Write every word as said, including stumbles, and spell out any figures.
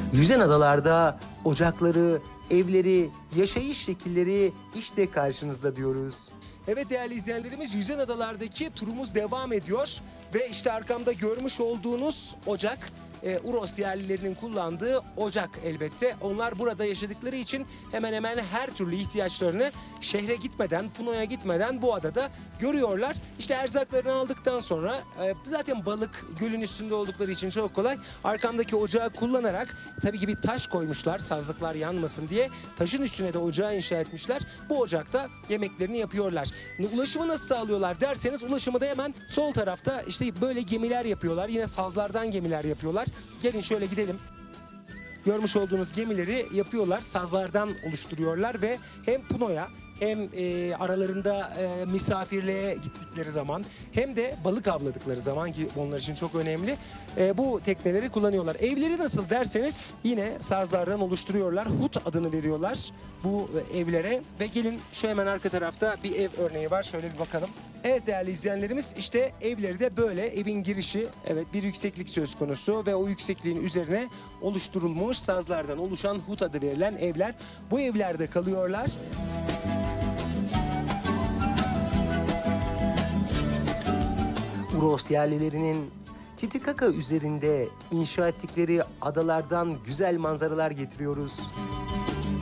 Yüzen adalarda ocakları, evleri, yaşayış şekilleri işte karşınızda diyoruz. Evet değerli izleyenlerimiz, Yüzen Adalar'daki turumuz devam ediyor. Ve işte arkamda görmüş olduğunuz ocak, e, Uros yerlilerinin kullandığı ocak elbette. Onlar burada yaşadıkları için hemen hemen her türlü ihtiyaçlarını şehre gitmeden, Puno'ya gitmeden bu adada görüyorlar. İşte erzaklarını aldıktan sonra e, zaten balık gölün üstünde oldukları için çok kolay. Arkamdaki ocağı kullanarak tabii ki bir taş koymuşlar sazlıklar yanmasın diye. Taşın üstüne de ocağı inşa etmişler. Bu ocakta yemeklerini yapıyorlar. Ulaşımı nasıl sağlıyorlar derseniz, ulaşımı da hemen sol tarafta işte böyle gemiler yapıyorlar. Yine sazlardan gemiler yapıyorlar. Gelin şöyle gidelim. Görmüş olduğunuz gemileri yapıyorlar. Sazlardan oluşturuyorlar ve hem Puno'ya hem e, aralarında e, misafirliğe gittikleri zaman hem de balık avladıkları zaman, ki onlar için çok önemli, e, bu tekneleri kullanıyorlar. Evleri nasıl derseniz yine sazlardan oluşturuyorlar. Hut adını veriyorlar bu e, evlere ve gelin şu hemen arka tarafta bir ev örneği var. Şöyle bir bakalım. Evet değerli izleyenlerimiz, işte evleri de böyle. Evin girişi, evet, bir yükseklik söz konusu ve o yüksekliğin üzerine oluşturulmuş sazlardan oluşan hut adı verilen evler. Bu evlerde kalıyorlar. Uros yerlilerinin Titicaca üzerinde inşa ettikleri adalardan güzel manzaralar getiriyoruz.